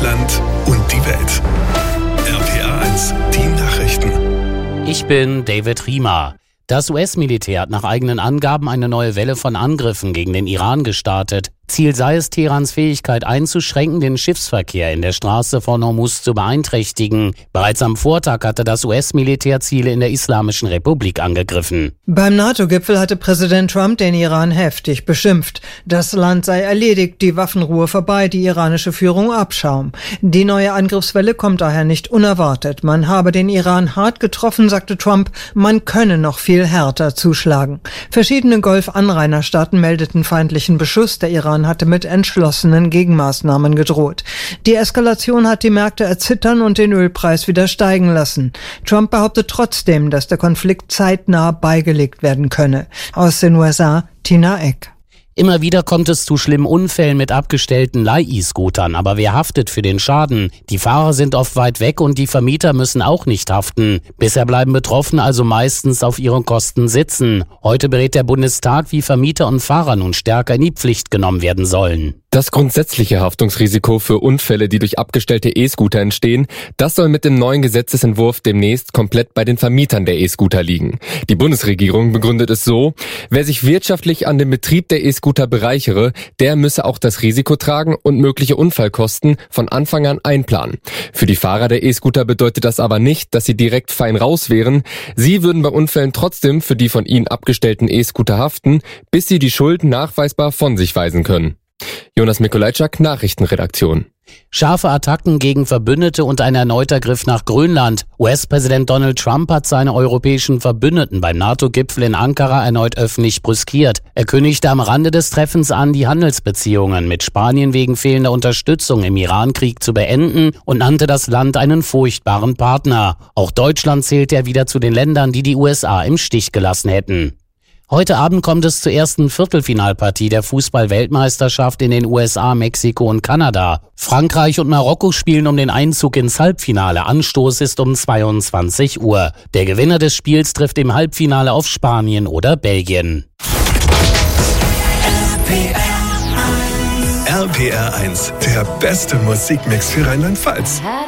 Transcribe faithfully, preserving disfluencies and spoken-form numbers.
Deutschland und die Welt. R P R eins, die Nachrichten. Ich bin David Riemer. Das U S-Militär hat nach eigenen Angaben eine neue Welle von Angriffen gegen den Iran gestartet. Ziel sei es, Teherans Fähigkeit einzuschränken, den Schiffsverkehr in der Straße von Hormuz zu beeinträchtigen. Bereits am Vortag hatte das U S-Militär Ziele in der Islamischen Republik angegriffen. Beim NATO-Gipfel hatte Präsident Trump den Iran heftig beschimpft. Das Land sei erledigt, die Waffenruhe vorbei, die iranische Führung Abschaum. Die neue Angriffswelle kommt daher nicht unerwartet. Man habe den Iran hart getroffen, sagte Trump, man könne noch viel härter zuschlagen. Verschiedene Golf-Anrainerstaaten meldeten feindlichen Beschuss. Der Iran hatte mit entschlossenen Gegenmaßnahmen gedroht. Die Eskalation hat die Märkte erzittern und den Ölpreis wieder steigen lassen. Trump behauptet trotzdem, dass der Konflikt zeitnah beigelegt werden könne. Aus den U S A, Tina Eck. Immer wieder kommt es zu schlimmen Unfällen mit abgestellten Leih-E-Scootern, aber wer haftet für den Schaden? Die Fahrer sind oft weit weg und die Vermieter müssen auch nicht haften. Bisher bleiben Betroffene also meistens auf ihren Kosten sitzen. Heute berät der Bundestag, wie Vermieter und Fahrer nun stärker in die Pflicht genommen werden sollen. Das grundsätzliche Haftungsrisiko für Unfälle, die durch abgestellte E-Scooter entstehen, das soll mit dem neuen Gesetzesentwurf demnächst komplett bei den Vermietern der E-Scooter liegen. Die Bundesregierung begründet es so: Wer sich wirtschaftlich an dem Betrieb der E-Scooter bereichere, der müsse auch das Risiko tragen und mögliche Unfallkosten von Anfang an einplanen. Für die Fahrer der E-Scooter bedeutet das aber nicht, dass sie direkt fein raus wären. Sie würden bei Unfällen trotzdem für die von ihnen abgestellten E-Scooter haften, bis sie die Schuld nachweisbar von sich weisen können. Jonas Mikolajczak, Nachrichtenredaktion. Scharfe Attacken gegen Verbündete und ein erneuter Griff nach Grönland. U S-Präsident Donald Trump hat seine europäischen Verbündeten beim NATO-Gipfel in Ankara erneut öffentlich brüskiert. Er kündigte am Rande des Treffens an, die Handelsbeziehungen mit Spanien wegen fehlender Unterstützung im Iran-Krieg zu beenden und nannte das Land einen furchtbaren Partner. Auch Deutschland zählt er wieder zu den Ländern, die die U S A im Stich gelassen hätten. Heute Abend kommt es zur ersten Viertelfinalpartie der Fußball-Weltmeisterschaft in den U S A, Mexiko und Kanada. Frankreich und Marokko spielen um den Einzug ins Halbfinale. Anstoß ist um zweiundzwanzig Uhr. Der Gewinner des Spiels trifft im Halbfinale auf Spanien oder Belgien. R P R eins, der beste Musikmix für Rheinland-Pfalz.